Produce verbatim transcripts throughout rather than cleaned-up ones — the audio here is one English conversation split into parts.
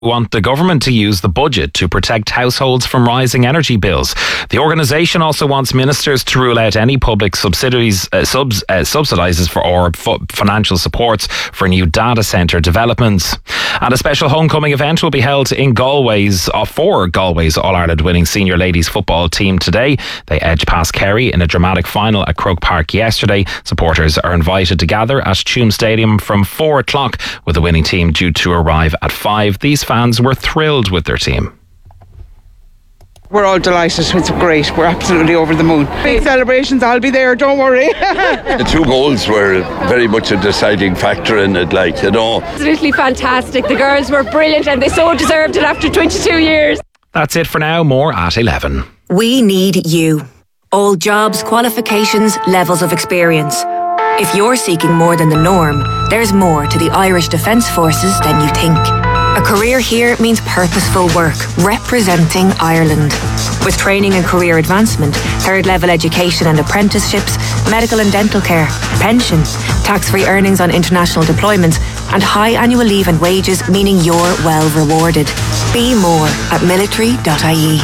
want the government to use the budget to protect households from rising energy bills. The organisation also wants ministers to rule out any public subsidies, uh, subs, uh, subsidises for or f- financial supports for new data centre developments. And a special homecoming event will be held in Galway's uh, for Galway's All-Ireland winning senior ladies football team today. They edged past Kerry in a dramatic final at Croke Park yesterday. Supporters are invited to gather at Tuam Stadium from four o'clock, with the winning team due to arrive at five. These fans were thrilled with their team. We're all delighted. It's great. We're absolutely over the moon. Big celebrations. I'll be there. Don't worry. The two goals were very much a deciding factor in it, like, you know. Absolutely fantastic. The girls were brilliant and they so deserved it after twenty-two years. That's it for now. More at eleven. We need you. All jobs, qualifications, levels of experience. If you're seeking more than the norm, there's more to the Irish Defence Forces than you think. A career here means purposeful work, representing Ireland. With training and career advancement, third level education and apprenticeships, medical and dental care, pension, tax-free earnings on international deployments, and high annual leave and wages, meaning you're well rewarded. Be more at military dot I E.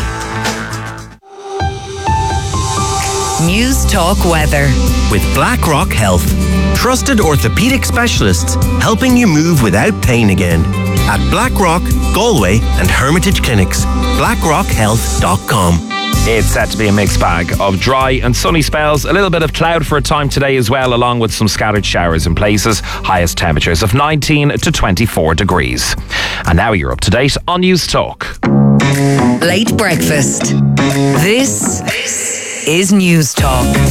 News Talk Weather with Blackrock Health. Trusted orthopaedic specialists helping you move without pain again. At Blackrock, Galway and Hermitage Clinics. blackrock health dot com. It's set to be a mixed bag of dry and sunny spells. A little bit of cloud for a time today as well, along with some scattered showers in places. Highest temperatures of nineteen to twenty-four degrees. And now you're up to date on News Talk. Late breakfast. This is News Talk.